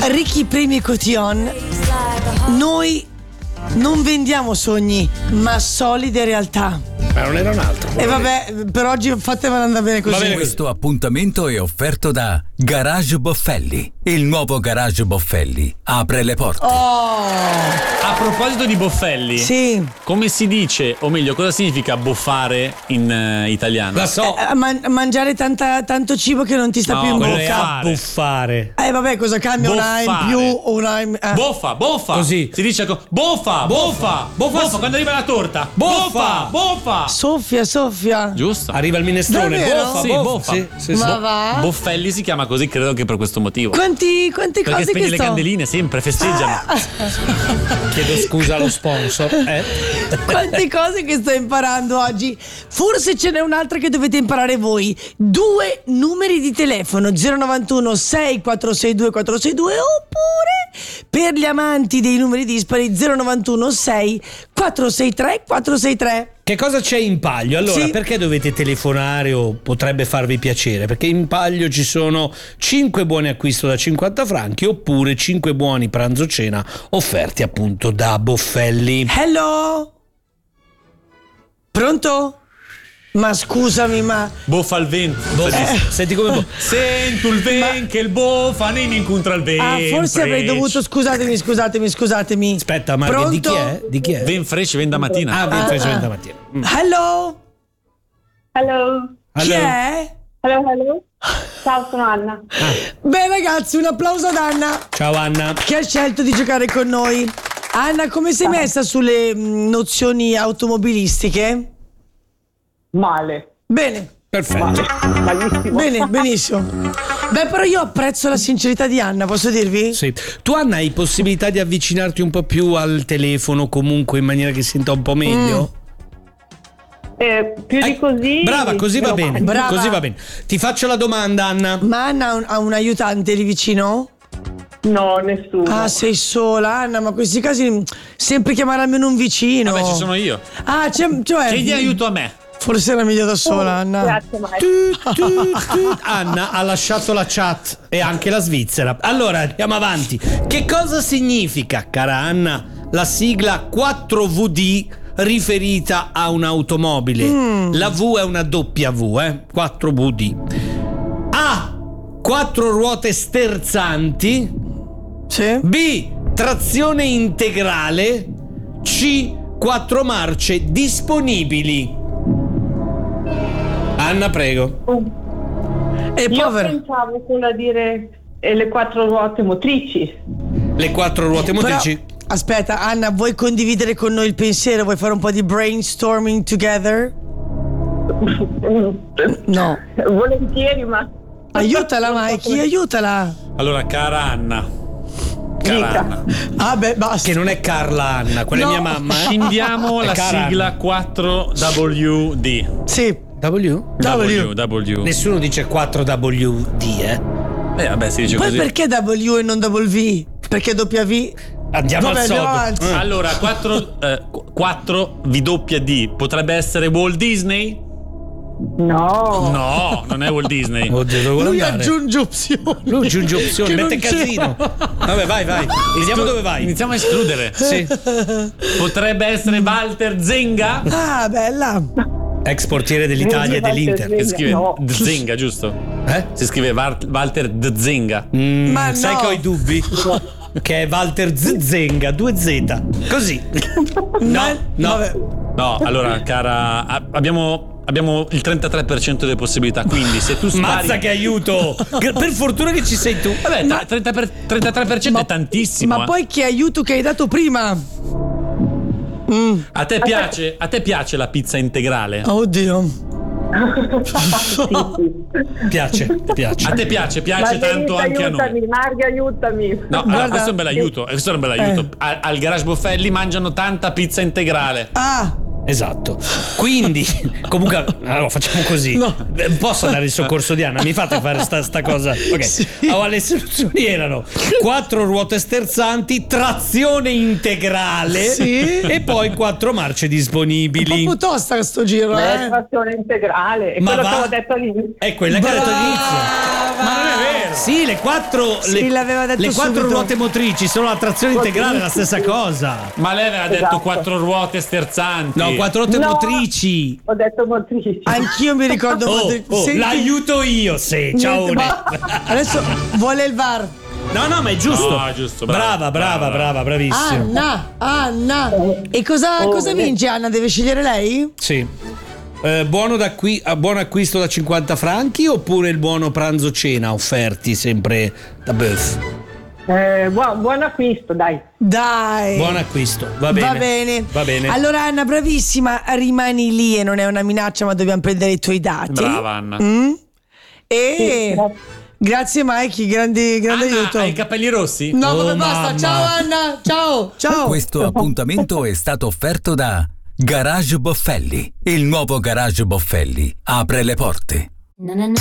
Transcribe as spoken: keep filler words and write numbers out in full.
Ricky Premi e Cotillon, noi non vendiamo sogni, ma solide realtà. Ma non era un altro. E vabbè, per oggi fatevela andare bene così. bene. Questo appuntamento è offerto da Garage Boffelli. Il nuovo Garage Boffelli apre le porte. Oh! A proposito di Boffelli, Sì. come si dice, o meglio, cosa significa boffare in uh, italiano? La so. Eh, man- mangiare tanta, tanto cibo che non ti sta No, più in quello bocca. è a- Buffare. Eh vabbè, cosa cambia? Una in Boffare. più o una in... eh. Boffa, boffa. Così. Si dice co- boffa, boffa, Boffa. boffa, quando arriva la torta. Boffa. Boffa, boffa. Soffia, soffia. Giusto. Arriva il minestrone. Davvero? Boffa, Sì, boffa. boffa. Sì, sì, sì. Ma va? Boffelli si chiama così, credo che per questo motivo. Quanti, quante Perché cose spegne che le sto... candeline sempre, festeggiano. Chiedo scusa allo sponsor. Eh? Quante cose che sto imparando oggi. Forse ce n'è un'altra che dovete imparare voi. Due numeri di telefono: zero novantuno sei quattro sei due quattro sei due, oppure per gli amanti dei numeri dispari zero novantuno sei quattro sei tre quattro sei tre. Che cosa c'è in Palio? Allora, Sì. perché dovete telefonare o potrebbe farvi piacere? Perché in Palio ci sono cinque buoni acquisto da cinquanta franchi oppure cinque buoni pranzo cena offerti appunto da Boffelli. Hello? Pronto? Ma scusami, ma... Boffa al vento. Eh, senti come bo- Sento il vento che il boffa ne incontra il vento. Ah, forse avrei dovuto... Scusatemi, scusatemi, scusatemi. Aspetta, ma Pronto? di chi è? Di chi è? Ven fresh, ven da mattina. Ah, Ah, Vincenzo ah. Stamattina. Mm. Hello? Hello. Chi Allora- è? Hello, hello. Ciao, sono Anna. Beh ragazzi, un applauso ad Anna Ciao Anna. che ha scelto di giocare con noi. Anna, come sei messa sulle mh, nozioni automobilistiche? Male. Bene, Perfetto. Malissimo. bene, benissimo. Beh, però io apprezzo la sincerità di Anna, posso dirvi? Sì. Tu Anna hai possibilità di avvicinarti un po' più al telefono comunque in maniera che senta un po' meglio? Eh, più di Eh, così. Brava, così va meno bene. male. Brava. Così va bene. Ti faccio la domanda, Anna. Ma Anna ha un, ha un aiutante lì vicino? No, nessuno. Ah, sei sola, Anna, ma in questi casi mh, sempre chiamare almeno un vicino. Vabbè, ci sono io. Ah, c'è, cioè... Chiedi aiuto a me. Forse era meglio da sola, Anna. Grazie, Mike. Tu, tu, tu. Anna ha lasciato la chat e anche la Svizzera. Allora andiamo avanti. Che cosa significa, cara Anna, la sigla quattro V D riferita a un'automobile? Mm. La V è una W, eh? quattro V D. A. Quattro ruote sterzanti. Sì? B. Trazione integrale. C. Quattro marce disponibili. Anna, prego. E Io povera. pensavo solo a dire eh, le quattro ruote motrici. Le quattro ruote Però, motrici. aspetta, Anna, vuoi condividere con noi il pensiero? Vuoi fare un po' di brainstorming together? No. Volentieri, ma. Aiutala, Mikey, aiutala. Allora, cara Anna. Cara Dica. Anna. Ah, beh, basta. Che non è Carla Anna, quella No. è mia mamma. Eh? Scindiamo È la cara sigla quattro W D. Sì. W? W, W. Nessuno dice quattro W D, eh? Eh, vabbè, si dice Poi così. perché W e non double V? Perché W? Andiamo Vabbè, al andiamo sodo. avanti. Eh. Allora, quattro V D potrebbe essere Walt Disney? No. No, non è Walt Disney. Oddio, dove vuole Lui andare? aggiunge opzioni. Lui aggiunge opzioni, Che mette non c'era. casino. Vabbè, vai, vai. Vediamo dove vai. Iniziamo a escludere. Sì. Potrebbe essere Walter Zenga? Ah, bella. Ex portiere dell'Italia e dell'Inter. Che scrive No. Zenga, giusto? Eh? Si scrive Var- Walter D. Zenga. Mm, Ma sai no. che ho i dubbi? Che è Walter Z- Zenga, due Z. Così. Ma- no. vabbè. No, allora, cara, a- abbiamo, abbiamo il trentatré per cento delle possibilità. Quindi, se tu spari. Mazza che aiuto! Che- Per fortuna che ci sei tu. Vabbè, tra- trenta per- trentatré per cento è tantissimo. Ma eh. poi che aiuto che hai dato prima? Mm. A te piace, a te piace la pizza integrale? Oddio. Piace, piace. A te piace, piace tanto anche a noi. Aiutami, Marghe, aiutami. No, allora, Guarda- questo è un bel aiuto. Questo è un bel aiuto. Eh. Al, al Garage Boffelli mangiano tanta pizza integrale. Ah, Esatto. Quindi, comunque, allora facciamo così. No. Eh, Posso dare il soccorso di Anna? Mi fate fare sta, sta cosa? Ok. Sì. Allora, le soluzioni erano quattro ruote sterzanti, trazione integrale Sì. e poi quattro marce disponibili. Un po' tosta sto giro, La eh. trazione integrale, è Ma quello va- che avevo detto all'inizio. È quella che ho detto all'inizio. Ma non è vero. Sì, le quattro, Sì, le, l'aveva detto le quattro subito. ruote motrici sono la trazione integrale, è la stessa cosa. Ma lei aveva detto Esatto. quattro ruote sterzanti. No, quattro ruote No. motrici. Ho detto motrici. Anch'io mi ricordo Oh, molto- oh, Senti- l'aiuto io, sì, ciao. Niente, ma- adesso vuole il V A R. No, no, ma è giusto. No, è giusto, brava, brava, brava, brava. brava, bravissimo. Anna, Anna. E cosa, Oh, cosa eh. vince Anna? Deve scegliere lei? Sì. Eh, buono, da qui, ah, buon acquisto da cinquanta franchi oppure il buono pranzo cena offerti sempre da Buff? Eh, buon, buon acquisto, dai. Dai. Buon acquisto, va bene. Va bene. Va bene. Allora Anna, bravissima, rimani lì e non è una minaccia, ma dobbiamo prendere i tuoi dati. Brava Anna. Mm? Sì, E grazie. grazie Mikey, grandi, grande Anna, aiuto. hai i capelli rossi? No, Oh, vabbè, basta. mamma. Ciao Anna. Ciao. Ciao. Questo appuntamento è stato offerto da Garage Boffelli. Il nuovo Garage Boffelli apre le porte.